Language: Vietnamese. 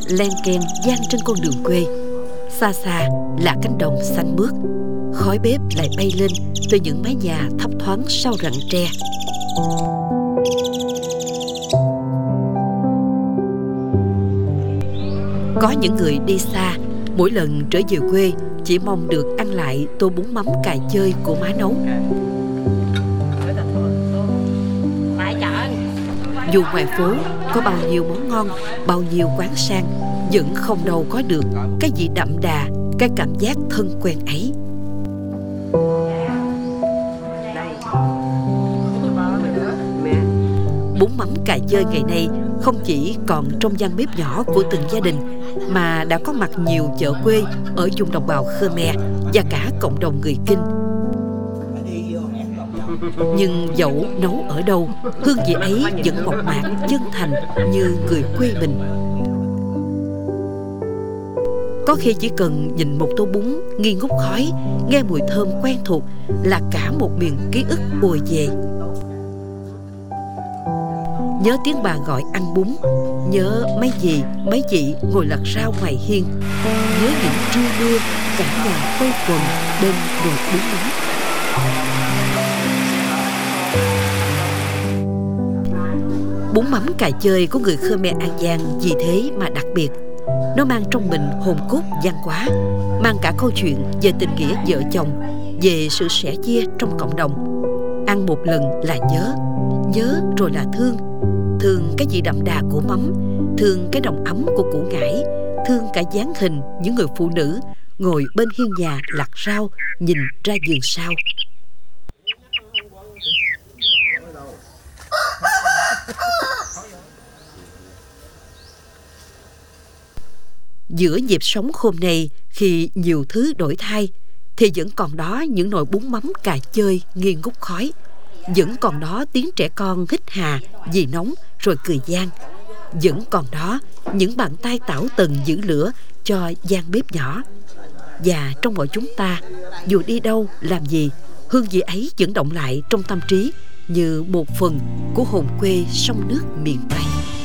len keng vang trên con đường quê. Xa xa là cánh đồng xanh mướt, khói bếp lại bay lên từ những mái nhà thấp thoáng sau rặng tre. Có những người đi xa, mỗi lần trở về quê chỉ mong được ăn lại tô bún mắm cà chơi của má nấu. Dù ngoài phố có bao nhiêu món ngon, bao nhiêu quán sang, vẫn không đâu có được cái vị đậm đà, cái cảm giác thân quen ấy. Bún mắm cà chơi ngày nay không chỉ còn trong gian bếp nhỏ của từng gia đình, mà đã có mặt nhiều chợ quê ở vùng đồng bào Khmer và cả cộng đồng người Kinh. Nhưng dẫu nấu ở đâu, hương vị ấy vẫn mộc mạc, chân thành như người quê mình. Có khi chỉ cần nhìn một tô bún nghi ngút khói, nghe mùi thơm quen thuộc là cả một miền ký ức ùa về. Nhớ tiếng bà gọi ăn bún, nhớ mấy dì, mấy chị ngồi lặt rau ngoài hiên, nhớ những trưa mưa cả nhà quây quần bên nồi bún mắm. Bún mắm cà chơi của người Khmer An Giang vì thế mà đặc biệt. Nó mang trong mình hồn cốt văn hóa, mang cả câu chuyện về tình nghĩa vợ chồng, về sự sẻ chia trong cộng đồng. Ăn một lần là nhớ, nhớ rồi là thương. Thương cái vị đậm đà của mắm, thương cái nồng ấm của củ cải, thương cả dáng hình những người phụ nữ ngồi bên hiên nhà lặt rau, nhìn ra vườn sau. Giữa nhịp sống hôm nay, khi nhiều thứ đổi thay, thì vẫn còn đó những nồi bún mắm cà chơi nghi ngút khói. Vẫn còn đó tiếng trẻ con hít hà vì nóng rồi cười gian. Vẫn còn đó những bàn tay tảo tần giữ lửa cho gian bếp nhỏ. Và trong mỗi chúng ta, dù đi đâu làm gì, hương vị ấy vẫn động lại trong tâm trí như một phần của hồn quê sông nước miền Tây.